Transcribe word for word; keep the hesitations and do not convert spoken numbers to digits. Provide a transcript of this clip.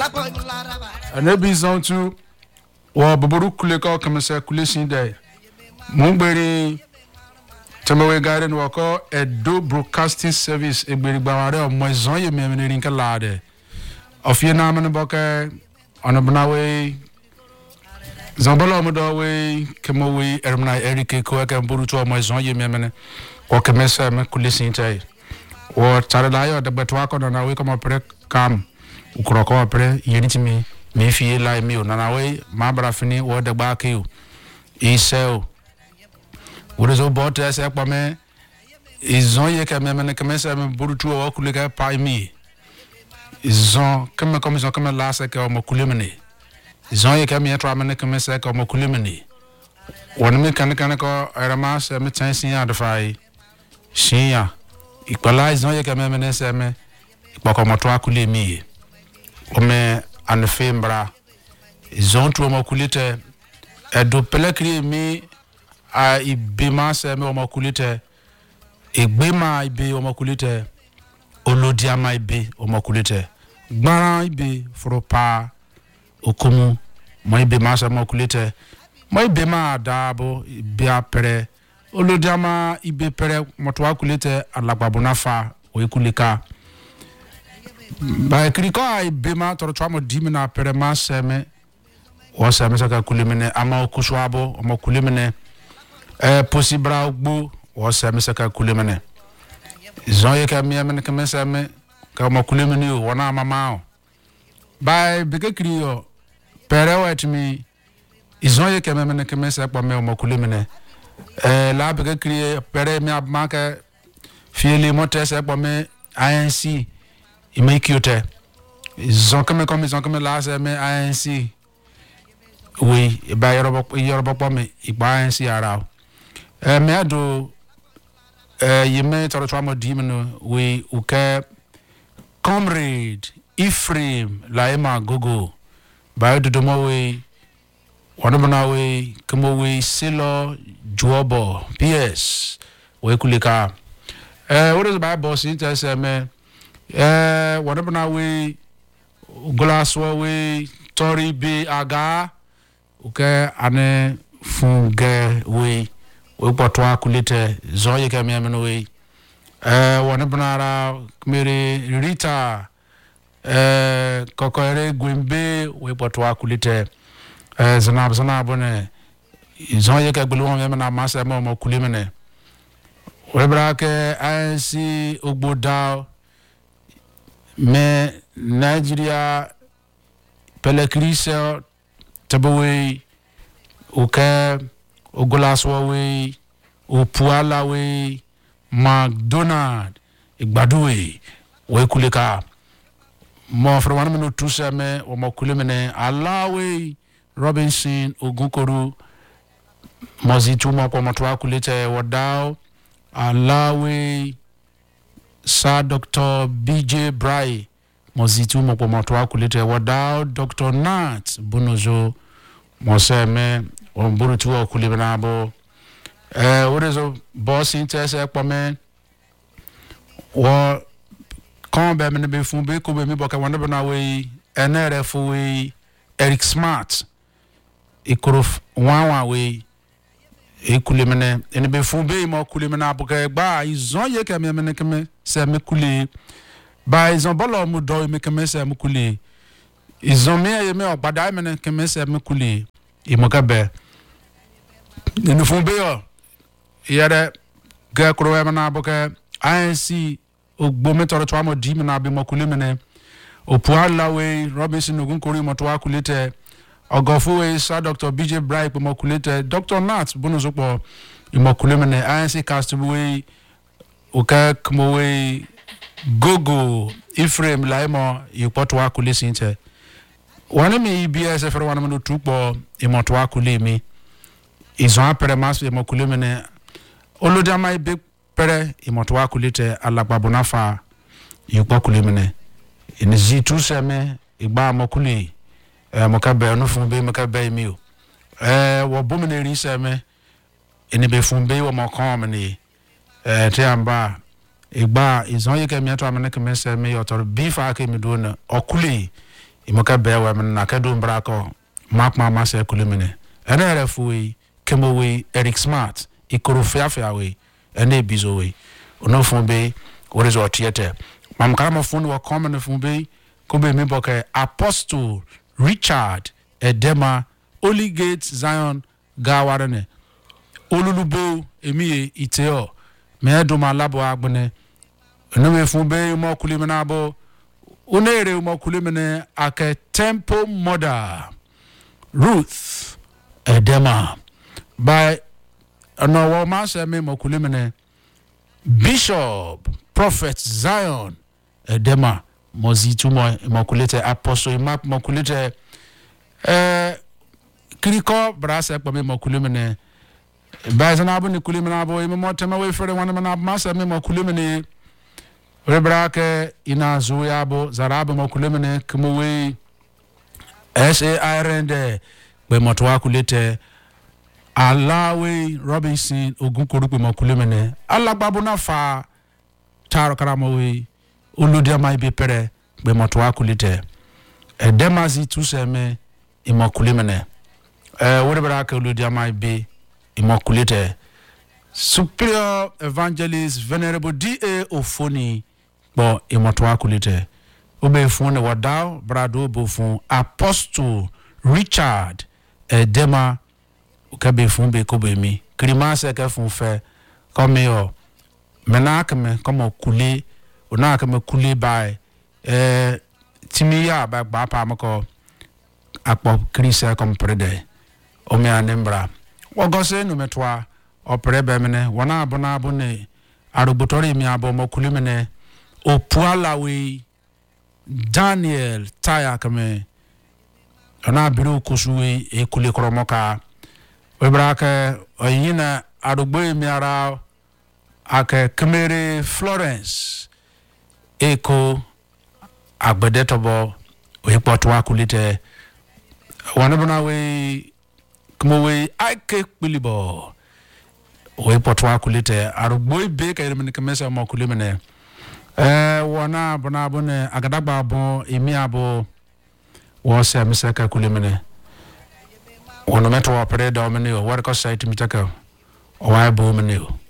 ane bi zon tu wa buburu kule ka kama sa kule sin dai mugbere Tamawe Garden wako Edo Broadcasting Service egberi gbaware o mo zon ye me me rin ka lade ofie na me boka onobnawe zambala mo do we kemo we ermna erike ko ka mburu to mo zon ye me me ko kemesa me kulisin tai o tarala yo de betwa ko na we ko mo pre kam ukro ko pre yenitimi me fie lai mi o na we ma bra fini wo de gba ke o isel What is about to say, Pame? Is on ye can me commence a burutu or kuliga pie me. Is on come come on come last like or moculimini. Is on ye can me a traman commence like or moculimini. One mechanical aramas a metansi adify. Shia equalize on ye can me seme, Bacomatraculi me. Ome and the fembra is on to a moculite. A do pelacri me. A ibima se me omakulite egbema ibe omakulite olodiama ibe omakulite gbara ibe foropa okumu mo ibe ma se omakulite mo ibe ma dabo ibe apere olodiama ibe pere moto akulite alagbabunafa oikulika ba kriko ibe ma toro twamo dimina pere ma se me o se me saka kulimene ama okuswabo omakulimene Eh possible gbo o se me saka kulemene zon ye ka mi amene ka me se me ka ma kulemene o na mama o bai bege kriyo pere wet mi zon ye ka me amene ka me se pa me o ma kulemene eh la bege kriye pere mi abma ka fiele mote se pa me I N C i me kiote zon ka me comme zon ka me la se me I N C oui e ba yoro yoro pa me i ba I N C ara Eh me ado eh yeme toro twamo dimno we uke comrade Ephraim Laima Gogo ba do mo we wonabona we kemo we Silo Juobo P S we kulika eh what is Bible say say me eh wonabona we Golaswo we Tori be aga uke ane funge we we potwa kulite zoye ka miameno we eh wona banara mere Rita eh kokore gwembe we potwa kulite eh zanab zanab ne zoye ka gbelu won na masa mo mo kulimene we brake ansi ogboda me Nigeria pelekrise tabawe uke Ogolaswa we, Opuala we, McDonald, Igbaduwe, we kulika. Mo from one minute to seme, or mo kulimene, Alawe, Robinson, Ogunkoru, Mozituma, Pomatwa kulite, Wadao, Alawe, Sir Doctor B J Bray, Mozituma, Pomatwa kulite, Wadao, Doctor Nat, Bunozo, Moseme, on buru tuwa kulibenabo eh what is a boss interest kwa me wa kon be me be fun be ko be mi boka wona na we N R F we Eric Smart ikorof wanwa we e kulimene ene be fun be mo kulimena boka gba izon ye ke me me ke me se me kuli ba izon bolo mu do me ke me se me kuli izon me ye me ogbada me ke me se me kuli imokabe Ninu fumbeyo yere ga krowe na boka I N C ogbo toro twamo di na bi mokulimene Opuala we Robinson Ogunkori moto akulite ogofo we Sir Doctor B J Bray po mokulite Doctor Nat bonozopo imokulimene I N C cast we oka kmo we Gogo Ephraim Laimo yipoto akulisinte wane me E B S for wane mo tupo imoto akulimi Izon apere masu imokulimene olodiama ibe pere imoto akulite alagbabunafa yipo kulimene inizi tu seme igba mokuli eh mokabe no fun be mokabe mi o eh wo bomene ri seme eni be fun be wo mokon mene eh te amba igba izon yeke mi ato amene keme seme yotor bifa ke mi do na okuli imoka bewe na kedu mbrako mark mama se kulimene ene refuwe kemowe Eric Smart ikorofia we ene bizo we ono fumbe what theater mam kama funu wa common fumbe kumbe mboke Apostle Richard Edema Holy Gate Zion gawarane olulubo emiye iteo me duma labo agbene ene we fumbe mo kulimene abo unere mo kulimene ake Temple Mother Ruth Edema by no wo ma se me mo kulimene Bishop Prophet Zion Edema mozitu mo mokulete Apostle Mark mokulete eh kriko brasa kwa me mokulimene bazana abu ni kulimene abo e mo tema we fere wana na ma se me mokulimene rebrake ina zuyabo zarabu mokulimene kumuwe S A I R N D be motwa kulete Alawe Robinson ogunkorupe mokulemene alagbabo na fa taro karamowe uludia mai be pere be motwa kulete edemazi tuseme imokulemene eh whatever aka uludia mai be imokulete Superior Evangelist Venerable D A Ofoni bo imotwa kulete obe fune wadao brado bo fun Apostle Richard Edema ukabe fun be ko be mi krima se ka fun fe comme yo menakme comme kule onakme kule bai eh timiya ba ba pa mako akpo krisa comme prede o me anembra wogose no metwa oprebe mene wona abona abone arobotori mi abo mokule mene opualawe Daniel Taya kame ona biru kusuwe e kule kromoka webraka oyina arugbo emiara ake Kemere Florence eko agbedetobo oyipotwa kulite wanabona we kmowe ake kpilibo oyipotwa kulite arugbo ibe ka iremene kemesa mo kulimene eh wana bona bone agadagba abo emi abo wo se mesaka kulimene wono meto opere da omene o warko site mitaka o wa bo meneo